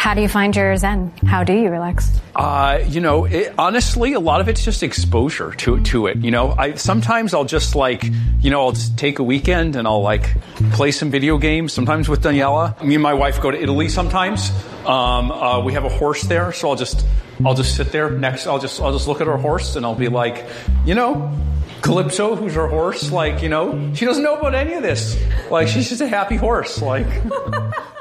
How do you find your zen? How do you relax? Honestly, a lot of it's just exposure to it. Sometimes I'll just I'll just take a weekend and I'll play some video games. Sometimes with Daniela, me and my wife go to Italy sometimes. We have a horse there, so I'll just sit there next. I'll just look at our horse and I'll be like, Calypso, who's our horse, she doesn't know about any of this. She's just a happy horse.